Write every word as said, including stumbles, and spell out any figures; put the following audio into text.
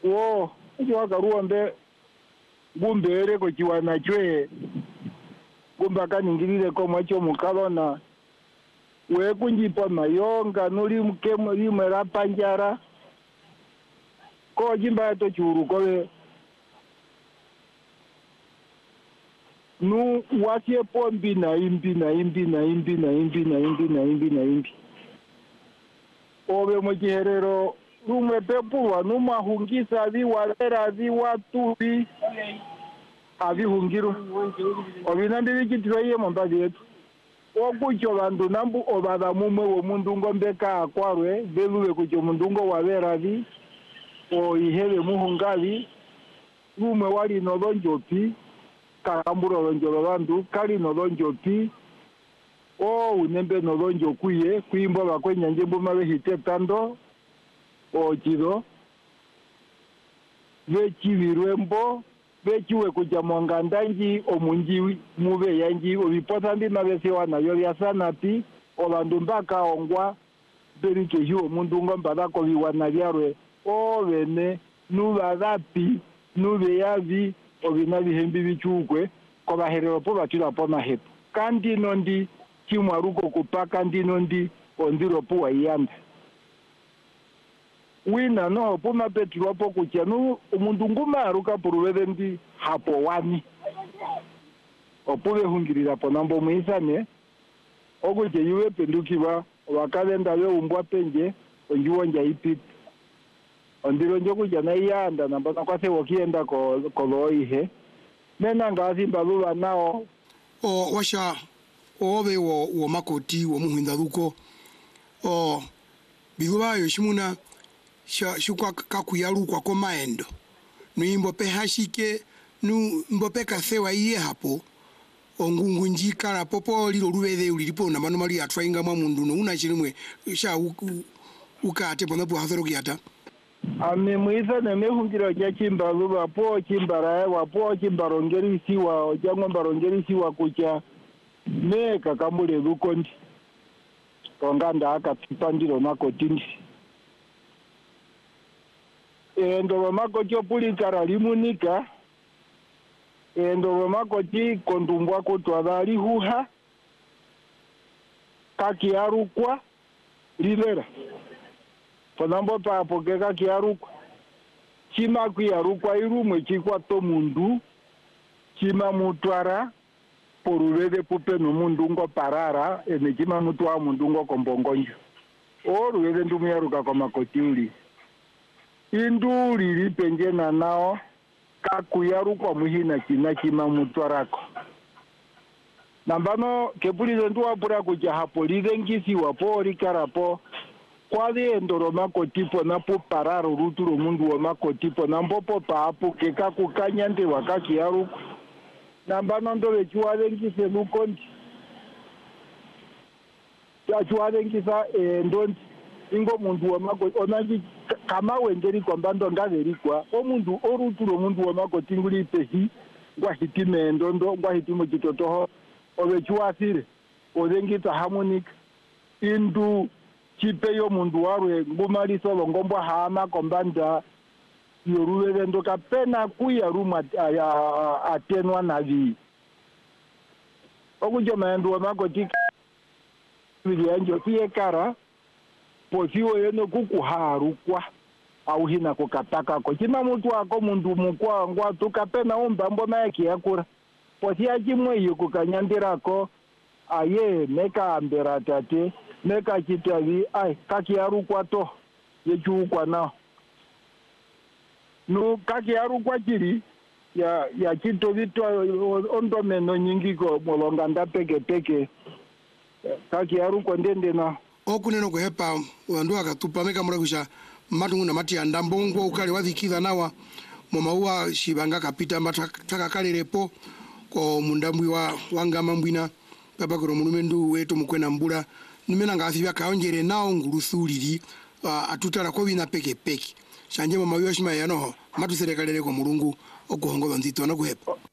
wo njo akaruombe gumbere ko chiwana chwe gumba kaningirire ko mwacho mukalona we kunjipa mayonga nuli mkemo limera panjara ko jimba to churu ko nu wasie pombi na imbi na imbi na imbi na imbi na imbi na imbi na imbi obe mojiherero rumwe pepulwa numa hungisa vi walera vi watubi avi hungiru obinandi bikitiro ye mombazi yetu okucho bandu nambu obada mumwe wo mundu ngombeka akwarwe beluwe kucho mundu ngo wabera vi o ihebe muhungavi rumwe wali nolonjopi kakamburo lonjolo bandu kali nolonjopi o unembe nolonjo kuye kuimbo bakwenya njembo mabe hitetando o chido vechibirwembo vechiwe kuja mwangandanji omunji mube yanji obipota ndi mabesiwa nayo byasana pi obandu mbaka ongwa berike hiwo mundu ngomba bako biwana byarwe o bene nubadapi nube yavi obina bihembi bichukwe ko baherero po batira po mahepo kandi nondi kimwaruko kupaka ndino ndi ondiro po wayanda wina no puma petro po kuchanu umundu ngumaruka puruwede ndi hapo wani opuwe hungirira po nambo muisane oguje yuwe pendukiwa wakalenda we umbwa penje onjuwo nja ipiti ondiro njoku jana yanda namba kwase wokienda ko koloihe mena ngazi mbaluwa nao o washa obe wo wo makoti wo muhinda ruko o biguba yo shimuna sha shukwa kakuyaru kwa ko maendo nuimbo pe hashike nu mbope kasewa iye hapo ongungu njikara popo lilo ruwede ulilipo na mano mali atwainga mwa mundu no una chirimwe sha ukate bona po hazoro kiata ame muisa ne mehungira kya chimbaluba po chimbara wa po chimbarongeri siwa jango barongeri siwa kucha ne kakambule rukondi konganda akapipandiro makotindi endo makoti opulikara limunika endo makoti kondumbwa kutwala lihuha kakiarukwa lilera ponambo papo keka kiarukwa chima kuyarukwa irumwe chikwa to mundu chima mutwara poruvede pupe no mundu ngo parara ene chima mutwa mundu ngo kombongonjo oruvede ndumu yaruka kwa makoti uli induli lipenjena nao kakuyarukwa muhina china chima mutwarako nambano kepulizo ntuwapura kuja hapo lidengisiwa po likarapo kwali endoro makotipo napo pararo ruturo mundu wa makotipo nambopo paapo keka kukanyande wakakiyarukwa nambano ndove chiwalengise lukondi chiwalengisa endondi ingo mundu wa makoti onanji kama wengeri kwa mbando ngaverikwa o mundu oruturo mundu wa makoti nguli pehi ngwa hitime ndondo ngwa hitimo chitotoho obe chuasire odengita harmonic indu chipe yo mundu warwe ngumali solo ngombwa hama kombanda yoruwele ndoka pena kuya ruma atenwa navi okujo mandu wa makoti bilianjo tie kara posiwo yeno kukuharukwa auhina kukataka ko chima mutu wako mundu mukwa ngwa tukapena umbambo maiki yakura posi achimwe iyo kukanyandirako aye neka ambera tate neka chitavi ai kakiarukwa to yechukwa nao nu kakiarukwa chiri ya ya chito vitwa ondomeno nyingiko molonga ndapeke peke kakiarukwa ndende na okuneno kuhepa wandu akatupa meka murakusha matungu na mati andambongo ukali wathikitha nawa momaua shibanga kapita mataka kalerepo ko mundambwi wa wangama mbwina papa kuro munumendu wetu mukwena mbula nimena ngathi bakaonjere nao nguruthuliri uh, atutara ko bina peke peke shanje momaua shima yanoho matuserekalere ko mulungu okuhongoza nzito na kuhepa